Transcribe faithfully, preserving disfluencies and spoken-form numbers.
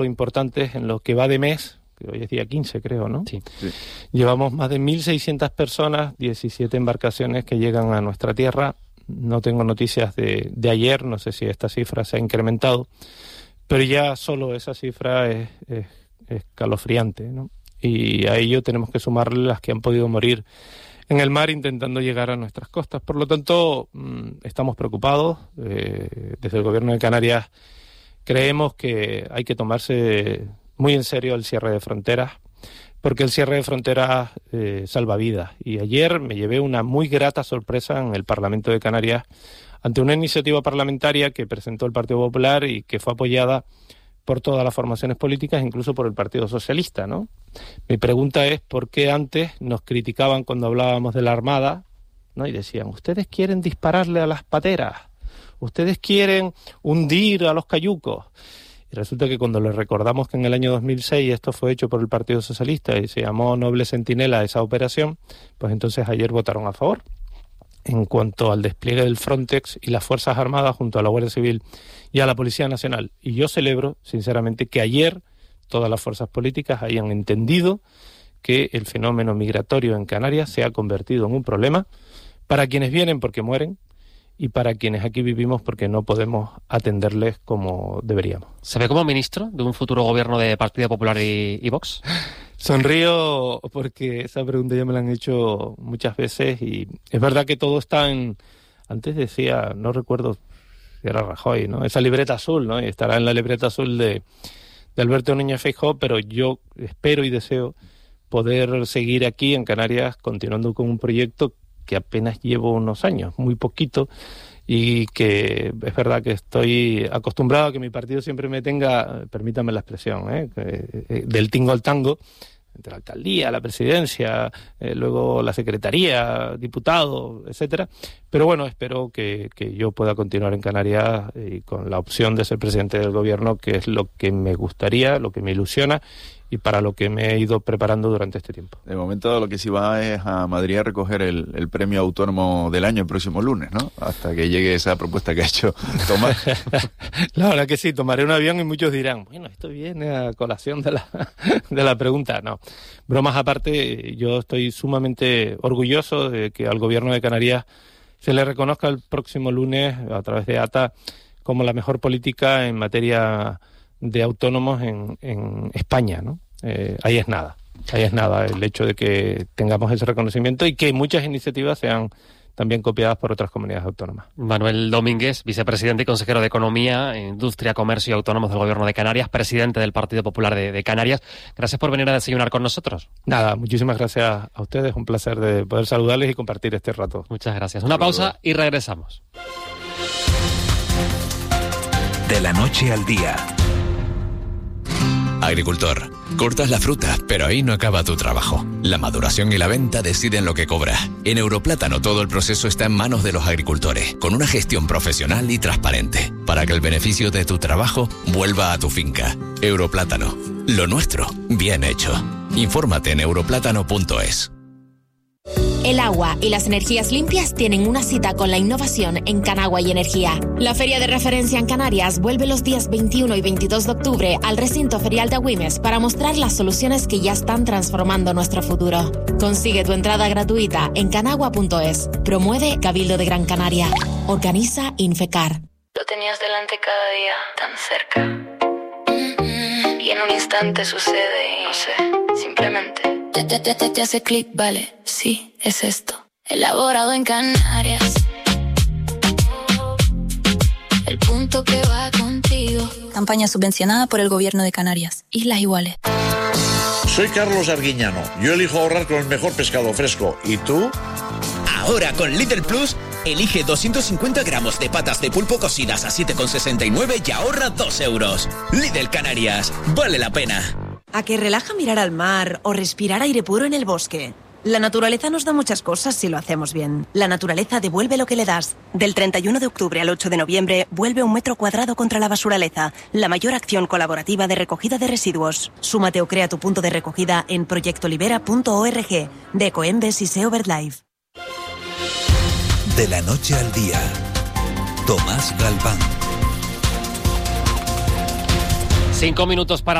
importantes en lo que va de mes, que hoy es día quince creo, ¿no? Sí. sí. Llevamos más de mil seiscientas personas, diecisiete embarcaciones que llegan a nuestra tierra. No tengo noticias de, de ayer, no sé si esta cifra se ha incrementado, pero ya solo esa cifra es, es, es escalofriante, ¿no? Y a ello tenemos que sumarle las que han podido morir en el mar intentando llegar a nuestras costas. Por lo tanto, estamos preocupados. Eh, desde el Gobierno de Canarias creemos que hay que tomarse muy en serio el cierre de fronteras, porque el cierre de fronteras eh, salva vidas. Y ayer me llevé una muy grata sorpresa en el Parlamento de Canarias ante una iniciativa parlamentaria que presentó el Partido Popular y que fue apoyada por todas las formaciones políticas, incluso por el Partido Socialista, ¿no? Mi pregunta es por qué antes nos criticaban cuando hablábamos de la Armada, ¿no? Y decían, ustedes quieren dispararle a las pateras, ustedes quieren hundir a los cayucos. Y resulta que cuando les recordamos que en el año dos mil seis esto fue hecho por el Partido Socialista y se llamó Noble Centinela esa operación, pues entonces ayer votaron a favor. En cuanto al despliegue del Frontex y las Fuerzas Armadas junto a la Guardia Civil y a la Policía Nacional. Y yo celebro, sinceramente, que ayer todas las fuerzas políticas hayan entendido que el fenómeno migratorio en Canarias se ha convertido en un problema para quienes vienen porque mueren y para quienes aquí vivimos porque no podemos atenderles como deberíamos. ¿Se ve como ministro de un futuro gobierno de Partido Popular y, y Vox? Sonrío porque esa pregunta ya me la han hecho muchas veces y es verdad que todo está en... Antes decía, no recuerdo si era Rajoy, ¿no? Esa libreta azul, ¿no? Y estará en la libreta azul de, de Alberto Núñez Feijóo, pero yo espero y deseo poder seguir aquí en Canarias continuando con un proyecto que apenas llevo unos años, muy poquito, y que es verdad que estoy acostumbrado a que mi partido siempre me tenga, permítame la expresión, ¿eh? Que, del tingo al tango, entre la alcaldía, la presidencia, eh, luego la secretaría, diputado, etcétera. Pero bueno, espero que, que yo pueda continuar en Canarias y con la opción de ser presidente del gobierno, que es lo que me gustaría, lo que me ilusiona y para lo que me he ido preparando durante este tiempo. De momento lo que sí va es a Madrid a recoger el, el premio autónomo del año el próximo lunes, ¿no? Hasta que llegue esa propuesta que ha hecho Tomás. La verdad que sí, tomaré un avión y muchos dirán, bueno, esto viene a colación de la, de la pregunta. No, bromas aparte, yo estoy sumamente orgulloso de que al Gobierno de Canarias se le reconozca el próximo lunes a través de A T A como la mejor política en materia de autónomos en, en España, ¿no? Eh, ahí es nada, ahí es nada el hecho de que tengamos ese reconocimiento y que muchas iniciativas sean también copiadas por otras comunidades autónomas. Manuel Domínguez, vicepresidente y consejero de Economía, Industria, Comercio y Autónomos del Gobierno de Canarias, presidente del Partido Popular de, de Canarias. Gracias por venir a desayunar con nosotros. Nada, muchísimas gracias a ustedes, un placer de poder saludarles y compartir este rato. Muchas gracias. Una pausa y regresamos. De la noche al día. Agricultor, cortas la fruta, pero ahí no acaba tu trabajo. La maduración y la venta deciden lo que cobras. En Europlátano todo el proceso está en manos de los agricultores, con una gestión profesional y transparente, para que el beneficio de tu trabajo vuelva a tu finca. Europlátano, lo nuestro, bien hecho. Infórmate en europlátano punto es. El agua y las energías limpias tienen una cita con la innovación en Canagua y Energía. La feria de referencia en Canarias vuelve los días veintiuno y veintidós de octubre al recinto ferial de Agüimes para mostrar las soluciones que ya están transformando nuestro futuro. Consigue tu entrada gratuita en canagua punto es. Promueve Cabildo de Gran Canaria. Organiza Infecar. Lo tenías delante cada día, tan cerca. Y en un instante sucede, no sé, simplemente Te, te, te, te, te hace clic, vale, sí, es esto. Elaborado en Canarias. El punto que va contigo. Campaña subvencionada por el Gobierno de Canarias. Islas Iguales. Soy Carlos Arguiñano. Yo elijo ahorrar con el mejor pescado fresco. ¿Y tú? Ahora con Lidl Plus, elige doscientos cincuenta gramos de patas de pulpo cocidas a siete con sesenta y nueve y ahorra dos euros. Lidl Canarias, vale la pena. ¿A que relaja mirar al mar o respirar aire puro en el bosque? La naturaleza nos da muchas cosas si lo hacemos bien. La naturaleza devuelve lo que le das. Del treinta y uno de octubre al ocho de noviembre, vuelve un metro cuadrado contra la basuraleza, la mayor acción colaborativa de recogida de residuos. Súmate o crea tu punto de recogida en proyecto libera punto org, de Ecoembes y SEO BirdLife. De la noche al día, Tomás Galván. Cinco minutos para